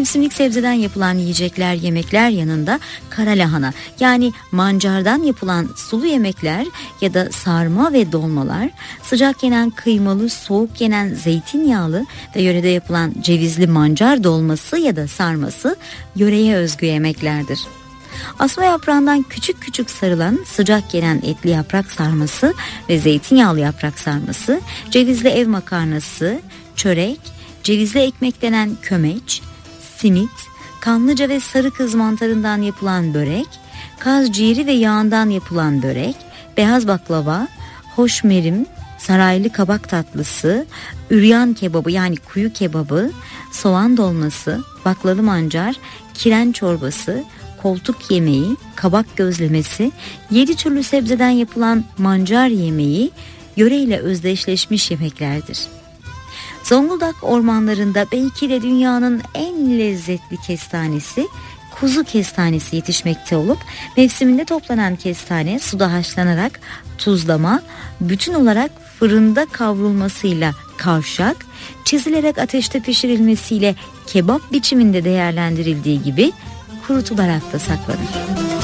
Mevsimlik sebzeden yapılan yiyecekler, yemekler yanında kara lahana yani mancardan yapılan sulu yemekler ya da sarma ve dolmalar, sıcak yenen kıymalı, soğuk yenen zeytinyağlı ve yörede yapılan cevizli mancar dolması ya da sarması yöreye özgü yemeklerdir. Asma yaprağından küçük küçük sarılan sıcak yenen etli yaprak sarması ve zeytinyağlı yaprak sarması, cevizli ev makarnası, çörek, cevizli ekmek denen kömeç, simit, kanlıca ve sarı kız mantarından yapılan börek, kaz ciğeri ve yağından yapılan börek, beyaz baklava, hoşmerim, saraylı kabak tatlısı, üryan kebabı yani kuyu kebabı, soğan dolması, baklalı mancar, kiren çorbası, koltuk yemeği, kabak gözlemesi, 7 türlü sebzeden yapılan mancar yemeği yöreyle özdeşleşmiş yemeklerdir. Zonguldak ormanlarında belki de dünyanın en lezzetli kestanesi, kuzu kestanesi yetişmekte olup mevsiminde toplanan kestane suda haşlanarak tuzlama, bütün olarak fırında kavrulmasıyla kavşak, çizilerek ateşte pişirilmesiyle kebap biçiminde değerlendirildiği gibi kurutularak da saklanır.